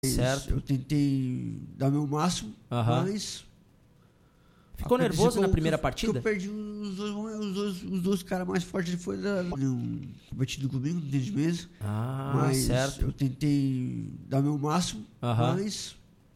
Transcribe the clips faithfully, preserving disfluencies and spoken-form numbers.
Certo. Eu tentei dar o meu máximo, Aham. mas... Ficou nervoso na primeira partida? Eu perdi os dois, os dois, os dois caras mais fortes. Foi da, um competido comigo, no tênis de mesa. Ah, mas certo. eu tentei dar o meu máximo, Aham. mas...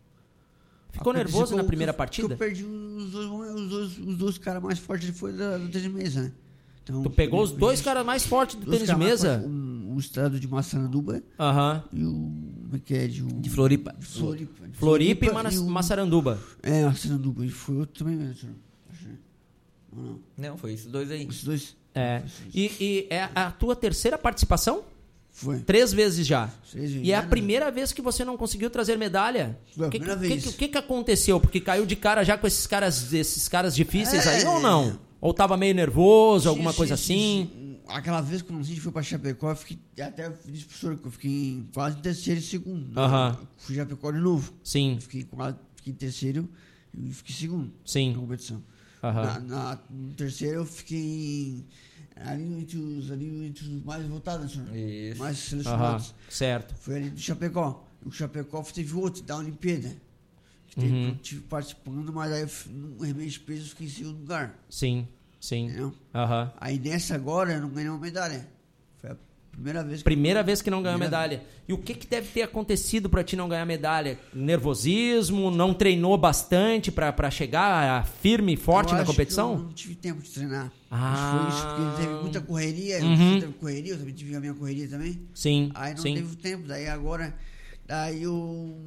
Ficou nervoso na primeira partida? Eu perdi os dois, os dois, os dois caras mais fortes. Foi da, do tênis de mesa, né? Então, Tu pegou os dois caras mais fortes do tênis de mesa? Um, o estado de Massaranduba Aham. e o... Como é que é? De, um, De Floripa. de Floripa. De Floripa e e Manas- o- Massaranduba. É, Massaranduba. E foi outro também mesmo, senhor. Acho, né? Ou não? Não, foi esses dois aí. Esses dois? É. Foi esses dois. E, e é a tua terceira participação? Foi. Três vezes já. Seis vezes, E é a né? primeira vez que você não conseguiu trazer medalha? Foi a O que, primeira que, vez. que, que, que aconteceu? Porque caiu de cara já com esses caras, esses caras difíceis É. aí ou não? Ou tava meio nervoso, alguma Sim, coisa sim, assim? sim, sim. Aquela dez quando a gente foi pra Chapecó, eu fiquei, até disse pro senhor que eu fiquei em quase terceiro e segundo. Aham. Eu fui Chapecó de novo. Sim, Eu fiquei, quase, fiquei em terceiro e fiquei em segundo na sim. competição. Aham. Na, na- no terceiro eu fiquei em- ali entre os, ali entre os mais votados, senhor. Isso. Mais Aham. selecionados. Certo. Foi ali do Chapecó. O Chapecó teve outro, da Olimpíada. Que teve, Uhum. eu tive participando, mas aí eu f- no remédio de peso eu fiquei em segundo lugar. Sim, sim. Entendeu? Aham. Aí nessa agora eu não ganhei uma medalha. Foi a primeira vez que Primeira vez que não ganhou Primeira medalha. E o que, que deve ter acontecido pra ti não ganhar medalha? Nervosismo? Não treinou bastante pra, pra chegar firme e forte Eu na acho competição? que eu não tive tempo de treinar. Ah. Acho que foi isso, porque teve muita correria. Uhum. Eu teve correria, eu também tive a minha correria também. Sim, Aí não sim. teve tempo. Daí agora, daí eu.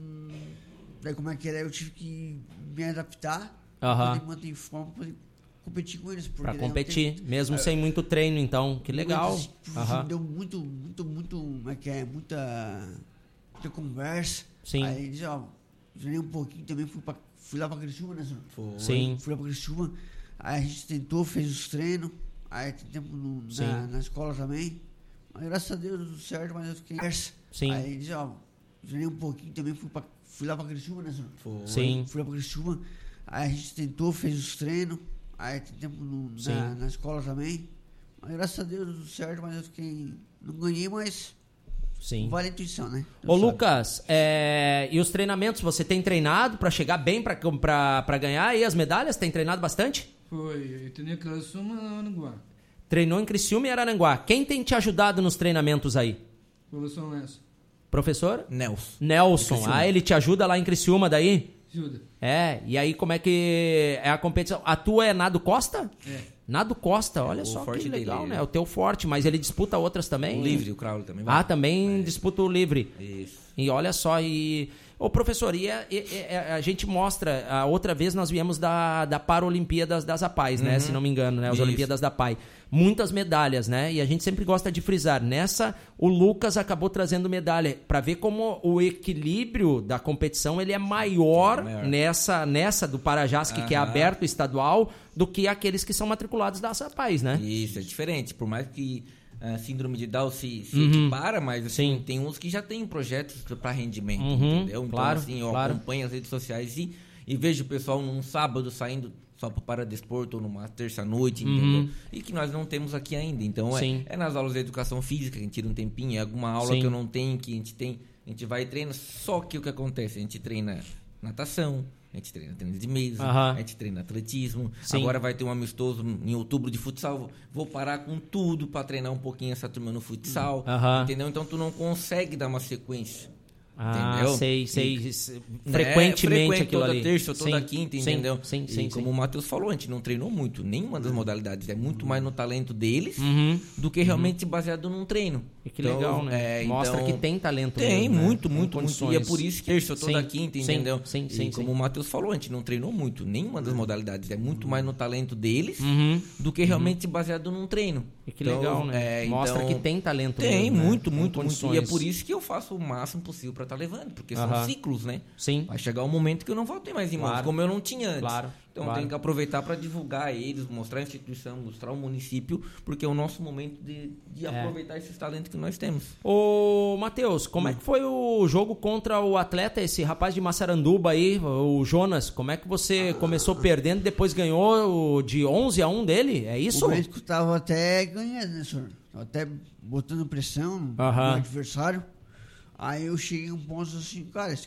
Daí como é que era? Eu tive que me adaptar. Aham. Poder manter em forma, pra poder competir com eles. porque Pra daí não competir, teve- mesmo É, sem muito treino, então. Que legal. Muitas, tipo, Aham. Deu muito, muito, muito. Como é que é? Muita. Muita conversa. Sim. Aí diz, ó, treinei um pouquinho também, fui, pra, fui lá pra Criciúma, né, senhor? Foi. Sim. Fui lá pra Criciúma. Aí a gente tentou, fez os treinos. Aí tem tempo no- Sim. na, na escola também. Mas graças a Deus deu tudo certo, mas eu fiquei. Sim. Aí diz, ó, treinei um pouquinho também, fui, pra, fui lá pra Criciúma, né, senhor? Foi. Sim. Fui lá pra Criciúma. Aí a gente tentou, fez os treinos. Aí tem tempo no- Sim. na, na escola também. Mas graças a Deus deu tudo certo, mas eu fiquei. Não ganhei, mas Sim. vale a intuição, né? Ô, Deus sabe. Lucas, é, e os treinamentos? Você tem treinado pra chegar bem pra, pra, pra ganhar aí as medalhas? Tem treinado bastante? Foi, eu tenho que Criciúma na Aranguá. Treinou em Criciúma e Araranguá. Quem tem te ajudado nos treinamentos aí? Evolução essa. Professor? Nelson. Nelson. Criciúma. Ah, ele te ajuda lá em Criciúma daí? Ajuda. É, e aí como é que é a competição? A tua é Nado Costa? É. Nado Costa, olha o só forte que legal, dele, né? né? O teu forte, mas ele disputa outras também? O livre, o Crowley também vai. Ah, também disputa o livre. Isso. E olha só, e... Ô, professor, e, a, e- e- a gente mostra... A outra vez nós viemos da, da Paralimpíadas das APAIs, né? Se não me engano, né? As Isso. Olimpíadas da P A I. Muitas medalhas, né? E a gente sempre gosta de frisar. Nessa, o Lucas acabou trazendo medalha. Pra ver como o equilíbrio da competição ele é maior, É maior. nessa, nessa do Parajasque, que é Aham. aberto estadual, do que aqueles que são matriculados das APAIs, né? Isso, é diferente. Por mais que a síndrome de Down se, se Uhum. equipara, mas assim, Sim. tem uns que já têm projetos para rendimento, Uhum, entendeu? Então, claro, assim, eu claro. acompanho as redes sociais e, e vejo o pessoal num sábado saindo só para Paradesporto ou numa terça-noite, Uhum. entendeu? E que nós não temos aqui ainda. Então, Sim. é, é nas aulas de educação física que a gente tira um tempinho, é alguma aula Sim. que eu não tenho, que a gente tem, a gente vai e treina. Só que o que acontece? A gente treina natação, a gente treina tênis de mesa, Aham. a gente treina atletismo. Sim. Agora vai ter um amistoso em outubro de futsal. Vou parar com tudo para treinar um pouquinho essa turma no futsal. Aham. Entendeu? Então tu não consegue dar uma sequência. Ah, Entendeu? sei, E- sei. né, Frequentemente frequente aquilo toda ali. terça, toda Sim, quinta, sim, entendeu? Sim, E sim, como sim. o Matheus falou, a gente não treinou muito, nenhuma das modalidades. É muito mais no talento deles Uhum. do que realmente baseado num treino. E que Então, legal, né? é, Mostra então, que tem talento Tem, mesmo, né? muito, Com muito, muito. condições. E é por isso que terça, toda Sim, quinta, sim, entendeu? sim, e sim, como sim. o Matheus falou, a gente não treinou muito, nenhuma das modalidades. É muito mais no talento deles Uhum. do que realmente baseado num treino. E que Então, legal, né? é, Mostra então, que tem talento Tem, mesmo, né? muito, Com muito, muito. E é condições. por isso que eu faço o máximo possível para estar levando, porque são Aham. ciclos, né? Sim, Vai chegar um momento que eu não vou ter mais irmãos, Claro. como eu não tinha antes. Claro, Então claro. eu tenho que aproveitar para divulgar eles, mostrar a instituição, mostrar o município, porque é o nosso momento de, de É. aproveitar esses talentos que nós temos. Ô, Matheus, como Hum. é que foi o jogo contra o atleta, esse rapaz de Massaranduba aí, o Jonas? Como é que você começou perdendo e depois ganhou o de onze a um dele? É isso? O médico tava até ganhando, né, senhor? Tava até botando pressão no Aham. adversário. Aí eu cheguei a um ponto assim, cara, esse